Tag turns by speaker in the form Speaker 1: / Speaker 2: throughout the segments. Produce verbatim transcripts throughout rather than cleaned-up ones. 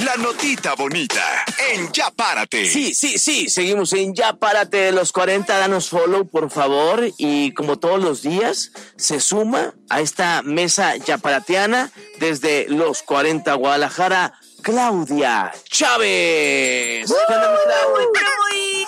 Speaker 1: La notita bonita en Ya Párate.
Speaker 2: Sí, sí, sí, seguimos en Ya Párate de los cuarenta, danos follow por favor, y como todos los días se suma a esta mesa yaparateana desde los cuarenta Guadalajara, Claudia Chávez.
Speaker 3: Muy, muy, pero muy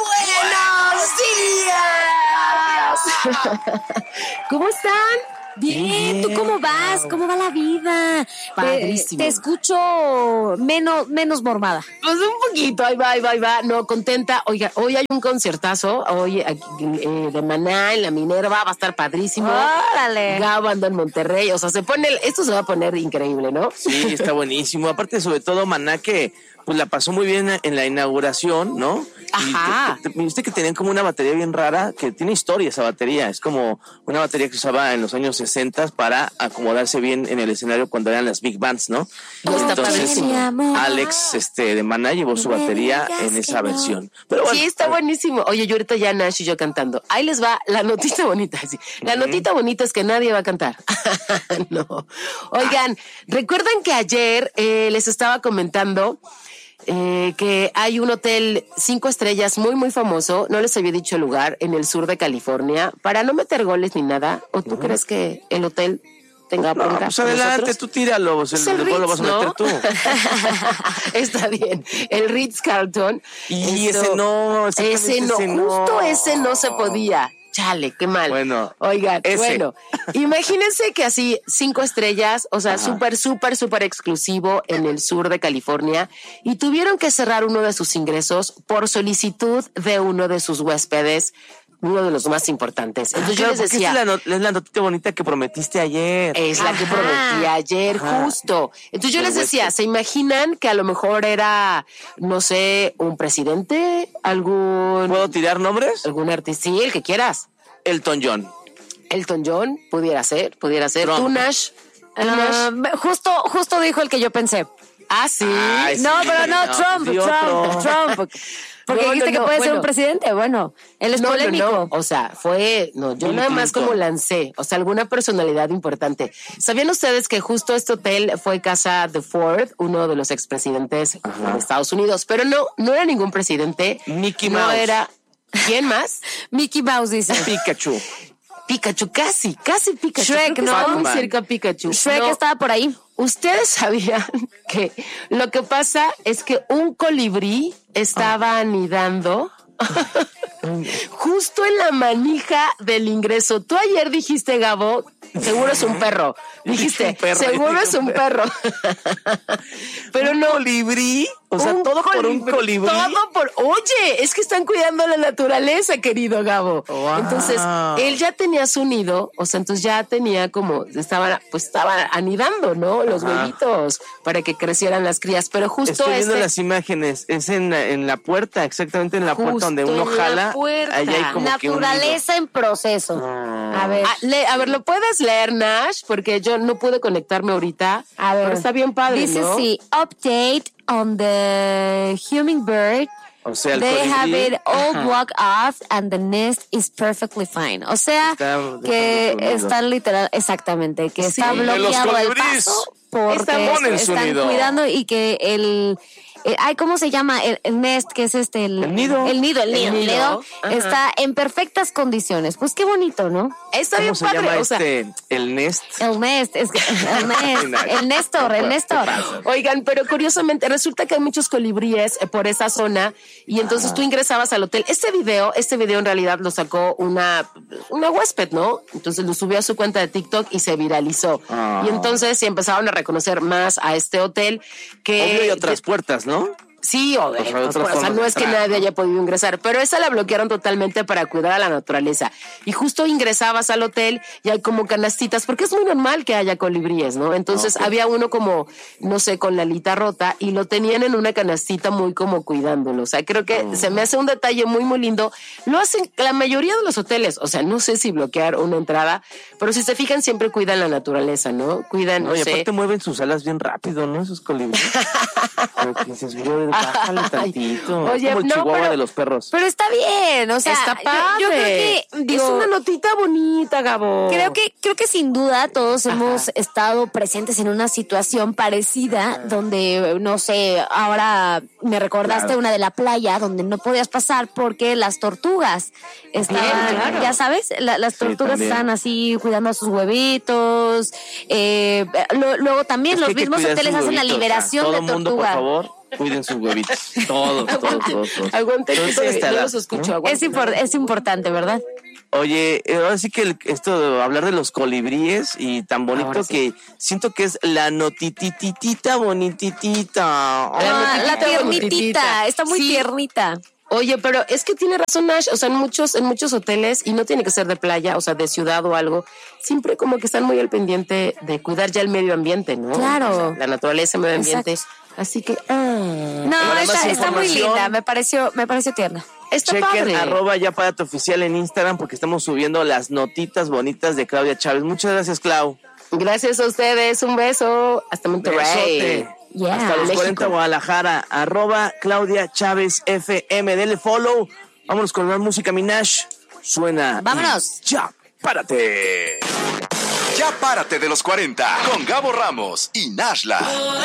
Speaker 3: buenos días. ¿Cómo están? Bien,
Speaker 2: Bien,
Speaker 3: ¿tú cómo vas?
Speaker 2: wow.
Speaker 3: ¿Cómo va la vida?
Speaker 4: Padrísimo.
Speaker 3: Te, te escucho menos, menos mormada.
Speaker 4: Pues un poquito, ahí va, ahí va, ahí va. No, contenta. Oiga, hoy hay un concertazo, hoy aquí, eh, de Maná en la Minerva, va a estar padrísimo.
Speaker 3: ¡Órale!
Speaker 4: Gabo anda en Monterrey, o sea, se pone, esto se va a poner increíble, ¿no?
Speaker 2: Sí, está buenísimo. Aparte, sobre todo, Maná, que pues la pasó muy bien en la inauguración, ¿no?
Speaker 4: Ajá.
Speaker 2: Y te, te, viste que tenían como una batería bien rara, que tiene historia esa batería. Es como una batería que se usaba en los años sesenta para acomodarse bien en el escenario cuando eran las big bands, ¿no?
Speaker 4: Oh, está
Speaker 2: Entonces,
Speaker 4: padrísimo.
Speaker 2: Alex este, de Maná llevó su batería en esa versión. Pero bueno,
Speaker 4: Sí, está buenísimo. Oye, yo ahorita ya Nash y yo cantando. Ahí les va la notita bonita. Sí. La notita bonita es que nadie va a cantar. No. Oigan, ¿recuerdan que ayer eh, les estaba comentando eh, que hay un hotel cinco estrellas muy, muy famoso? No les había dicho el lugar, en el sur de California, para no meter goles ni nada. ¿O tú uh-huh. crees que el hotel tenga
Speaker 2: no,
Speaker 4: bronca?
Speaker 2: Pues adelante,
Speaker 4: nosotros?
Speaker 2: Tú tíralo, pues el, el gol lo vas a meter, ¿no? Tú.
Speaker 4: Está bien. El Ritz-Carlton.
Speaker 2: Y esto, ese no,
Speaker 4: ese no,
Speaker 2: ese
Speaker 4: justo
Speaker 2: no.
Speaker 4: ese no se podía. Chale, qué mal.
Speaker 2: Bueno,
Speaker 4: oigan,
Speaker 2: ese.
Speaker 4: bueno, imagínense que así cinco estrellas, o sea,
Speaker 2: Ajá.
Speaker 4: súper, súper, súper exclusivo en el sur de California, y tuvieron que cerrar uno de sus ingresos por solicitud de uno de sus huéspedes, uno de los más importantes. Entonces
Speaker 2: ah, claro,
Speaker 4: yo les decía,
Speaker 2: es la, not- es la notita bonita que prometiste ayer.
Speaker 4: Es la
Speaker 3: Ajá.
Speaker 4: que prometí ayer,
Speaker 2: Ajá.
Speaker 4: justo. Entonces yo
Speaker 2: El
Speaker 4: les decía,
Speaker 2: huésped.
Speaker 4: ¿se imaginan que a lo mejor era, no sé, un presidente, algún,
Speaker 2: ¿Puedo tirar nombres?
Speaker 4: algún artista? Sí, el que quieras.
Speaker 2: Elton John.
Speaker 4: Elton John, pudiera ser, pudiera ser.
Speaker 2: Trump.
Speaker 4: ¿Tú, Nash? ¿Tú, Nash?
Speaker 3: Uh, justo, justo dijo el que yo pensé.
Speaker 4: Ah, sí.
Speaker 2: Ay,
Speaker 3: No,
Speaker 2: sí,
Speaker 3: pero no,
Speaker 2: no,
Speaker 3: Trump,
Speaker 2: di
Speaker 3: Trump,
Speaker 2: otro.
Speaker 3: Trump. Porque
Speaker 4: No,
Speaker 3: dijiste
Speaker 4: no,
Speaker 3: que
Speaker 4: no,
Speaker 3: puede ser
Speaker 4: bueno.
Speaker 3: un presidente. Bueno, él es
Speaker 4: No, no,
Speaker 3: polémico.
Speaker 4: no, o sea, fue, no, yo
Speaker 2: Bill
Speaker 4: nada más
Speaker 2: Clinton.
Speaker 4: como lancé, o sea, alguna personalidad importante. ¿Sabían ustedes que justo este hotel fue casa de Ford, uno de los expresidentes
Speaker 2: Ajá.
Speaker 4: de Estados Unidos? Pero no, no era ningún presidente.
Speaker 2: Mickey
Speaker 4: no
Speaker 2: Mouse.
Speaker 4: era. ¿Quién más?
Speaker 3: Mickey Mouse dice.
Speaker 2: Pikachu.
Speaker 4: Pikachu, casi, casi Pikachu.
Speaker 3: Shrek,
Speaker 4: Creo que
Speaker 3: ¿no?
Speaker 4: estaba muy
Speaker 2: Batman.
Speaker 4: cerca Pikachu.
Speaker 3: Shrek
Speaker 4: No.
Speaker 3: estaba por ahí.
Speaker 4: Ustedes sabían que lo que pasa es que un colibrí estaba anidando justo en la manija del ingreso. Tú ayer dijiste, Gabo, seguro es un perro. Dijiste,
Speaker 2: un perro,
Speaker 4: seguro
Speaker 2: dije
Speaker 4: es
Speaker 2: un
Speaker 4: un perro. Pero
Speaker 2: ¿Un
Speaker 4: no.
Speaker 2: colibrí? O sea,
Speaker 4: Un
Speaker 2: todo por un colibrí.
Speaker 4: Todo por. Oye, es que están cuidando la naturaleza, querido Gabo.
Speaker 2: Wow.
Speaker 4: Entonces, él ya tenía su nido, o sea, entonces ya tenía como, estaba, pues estaba anidando, ¿no? Los
Speaker 2: Ajá.
Speaker 4: huevitos para que crecieran las crías. Pero justo
Speaker 2: Estoy viendo
Speaker 4: este.
Speaker 2: las imágenes. Es en la, en la puerta, exactamente en la
Speaker 4: Justo
Speaker 2: puerta donde uno
Speaker 4: en la
Speaker 2: jala.
Speaker 4: puerta.
Speaker 2: Ahí hay como que un
Speaker 3: Naturaleza en proceso.
Speaker 2: nido.
Speaker 3: A ver.
Speaker 4: Ah, le- a ver, ¿lo puedes leer, Nash? Porque yo no pude conectarme ahorita.
Speaker 3: A ver.
Speaker 4: Pero está bien padre,
Speaker 3: Dice
Speaker 4: ¿no?
Speaker 3: sí, update on the hummingbird.
Speaker 2: O sea, el
Speaker 3: They
Speaker 2: colibrí.
Speaker 3: have it all
Speaker 4: Ajá.
Speaker 3: blocked off and the nest is perfectly fine. O sea,
Speaker 2: Está
Speaker 3: que
Speaker 2: dejando su nido.
Speaker 3: están literal, exactamente, que
Speaker 4: Sí.
Speaker 3: está
Speaker 4: De los
Speaker 3: bloqueado el
Speaker 2: colibríes.
Speaker 3: paso porque
Speaker 2: Están- ponen su
Speaker 3: están
Speaker 2: nido.
Speaker 3: cuidando y que el eh, ay, ¿cómo se llama? El, el nest, que es este el,
Speaker 2: El nido.
Speaker 3: el nido, el
Speaker 4: El
Speaker 3: nido, el
Speaker 4: nido.
Speaker 3: nido,
Speaker 4: Ajá.
Speaker 3: está en perfectas condiciones. Pues qué bonito, ¿no?
Speaker 4: Está
Speaker 2: ¿Cómo
Speaker 4: bien
Speaker 2: se
Speaker 4: padre.
Speaker 2: llama
Speaker 4: o sea,
Speaker 2: este? El Nest.
Speaker 3: El nest, es que, el nest, el Néstor, el Néstor.
Speaker 4: Oigan, pero curiosamente resulta que hay muchos colibríes eh, por esa zona y entonces tú ingresabas al hotel. Este video, este video en realidad lo sacó una, una huésped, ¿no? Entonces lo subió a su cuenta de TikTok y se viralizó.
Speaker 2: Ah.
Speaker 4: Y entonces sí empezaron a reconocer más a este hotel que...
Speaker 2: Obvio hay otras
Speaker 4: que-
Speaker 2: puertas, ¿no?
Speaker 4: Sí, o,
Speaker 2: Pues hay
Speaker 4: pues,
Speaker 2: otras
Speaker 4: o sea,
Speaker 2: formas
Speaker 4: no
Speaker 2: de
Speaker 4: es que
Speaker 2: entrar,
Speaker 4: nadie
Speaker 2: ¿no?
Speaker 4: haya podido ingresar, pero esa la bloquearon totalmente para cuidar a la naturaleza. Y justo ingresabas al hotel y hay como canastitas, porque es muy normal que haya colibríes, ¿no? Entonces
Speaker 2: Ok.
Speaker 4: había uno como, no sé, con la alita rota y lo tenían en una canastita muy como cuidándolo. O sea, creo que
Speaker 2: Oh.
Speaker 4: se me hace un detalle muy, muy lindo. Lo hacen la mayoría de los hoteles. O sea, no sé si bloquear una entrada, pero si se fijan, siempre cuidan la naturaleza, ¿no? Cuidan, no,
Speaker 2: No, y
Speaker 4: sé.
Speaker 2: aparte mueven sus alas bien rápido, ¿no? Esos colibríes. Pero que dices, brother, bájale tantito.
Speaker 4: Oye,
Speaker 2: es como el
Speaker 4: no,
Speaker 2: chihuahua
Speaker 4: pero-
Speaker 2: de los perros.
Speaker 3: Pero está bien, o sea,
Speaker 4: Está
Speaker 3: yo-
Speaker 4: padre.
Speaker 3: Yo, creo que, digo,
Speaker 4: es una notita bonita, Gabo.
Speaker 3: Creo que, creo que sin duda todos hemos estado presentes en una situación parecida donde, no sé, ahora me recordaste
Speaker 2: Claro.
Speaker 3: una de la playa donde no podías pasar porque las tortugas estaban,
Speaker 4: Bien, claro.
Speaker 3: ya sabes, la- las
Speaker 2: Sí,
Speaker 3: tortugas
Speaker 2: también.
Speaker 3: estaban así cuidando a sus huevitos. eh, lo- luego también
Speaker 2: Es que
Speaker 3: los
Speaker 2: hay que
Speaker 3: mismos
Speaker 2: cuidar
Speaker 3: hoteles
Speaker 2: sus
Speaker 3: hacen la
Speaker 2: huevitos,
Speaker 3: liberación
Speaker 2: o sea,
Speaker 3: de
Speaker 2: todo mundo, por
Speaker 3: tortuga.
Speaker 2: favor, cuiden sus huevitos. Todos, todos, todos, todos.
Speaker 4: Aguante,
Speaker 2: Sobre
Speaker 4: que
Speaker 2: todo a
Speaker 4: se-
Speaker 2: esta
Speaker 4: no
Speaker 2: edad,
Speaker 4: los escucho,
Speaker 2: ¿no?
Speaker 4: aguante.
Speaker 3: Es, impor- es importante, ¿verdad?
Speaker 2: Oye, eh, ahora sí que el- esto de hablar de los colibríes y tan bonito
Speaker 4: Ahora sí.
Speaker 2: que siento que es la notitititita bonititita.
Speaker 3: Ah, la
Speaker 4: bonitita,
Speaker 3: tiernitita,
Speaker 4: bonitita.
Speaker 3: está muy
Speaker 4: Sí.
Speaker 3: tiernita.
Speaker 4: Oye, pero es que tiene razón Nash, o sea, en muchos, en muchos hoteles, y no tiene que ser de playa, o sea, de ciudad o algo, siempre como que están muy al pendiente de cuidar ya el medio ambiente, ¿no?
Speaker 3: Claro.
Speaker 4: O sea, la naturaleza, el medio ambiente.
Speaker 3: Exacto.
Speaker 4: Así que, ah,
Speaker 3: No,
Speaker 2: Para más
Speaker 3: está, está muy
Speaker 2: información-
Speaker 3: linda, me pareció, me pareció tierna.
Speaker 4: está
Speaker 2: Chequen
Speaker 4: padre.
Speaker 2: arroba ya para tu oficial en Instagram porque estamos subiendo las notitas bonitas de Claudia Chávez. Muchas gracias, Clau.
Speaker 4: Gracias a ustedes, un beso, hasta Monterrey.
Speaker 2: Besote.
Speaker 3: Yeah.
Speaker 2: Hasta los
Speaker 4: México.
Speaker 2: cuarenta Guadalajara, arroba Claudia Chávez F M. Dele follow. Vámonos con más música, Minash. Suena. y
Speaker 3: Vámonos.
Speaker 2: Ya, párate.
Speaker 1: Ya párate de los cuarenta con Gabo Ramos y Nashla.